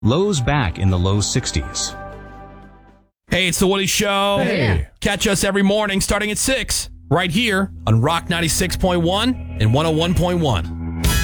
Lows back in the low 60s. Hey, it's The Woody Show. Hey. Catch us every morning starting at 6, right here on Rock 96.1 and 101.1.